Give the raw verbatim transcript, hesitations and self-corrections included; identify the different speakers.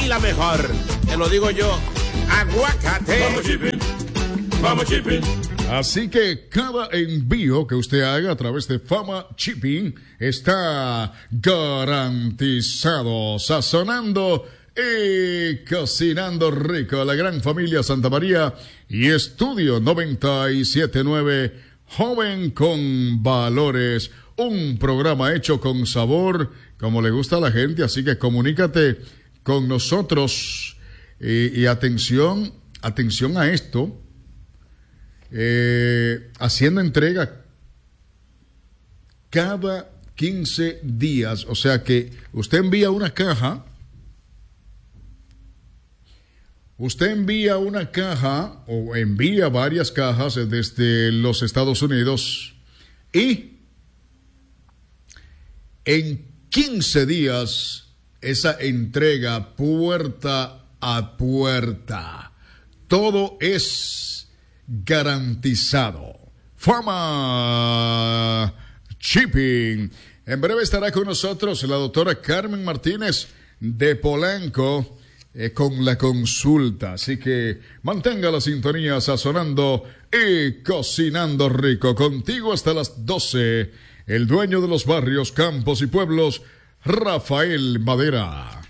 Speaker 1: y la mejor. Te lo digo yo, aguacate.
Speaker 2: Vamos Shipping, Fama Shipping.
Speaker 3: Así que cada envío que usted haga a través de Fama Shipping está garantizado, sazonando y cocinando rico. La gran familia Santa María y Estudio noventa y siete punto nueve, joven con valores. Un programa hecho con sabor, como le gusta a la gente. Así que comunícate con nosotros y, y atención, atención a esto. Eh, haciendo entrega cada quince días, o sea que usted envía una caja, usted envía una caja o envía varias cajas desde los Estados Unidos y en quince días esa entrega puerta a puerta, todo es garantizado. Fama Shipping. En breve estará con nosotros la doctora Carmen Martínez de Polanco eh, con la consulta. Así que mantenga la sintonía, sazonando y cocinando rico. Contigo hasta las doce. El dueño de los barrios, campos y pueblos, Rafael Madera.